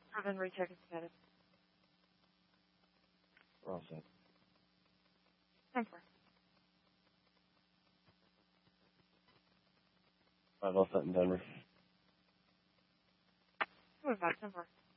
I've been rechecking status. We're all set. 10-4. 5 all set in Denver. 25, 10-4.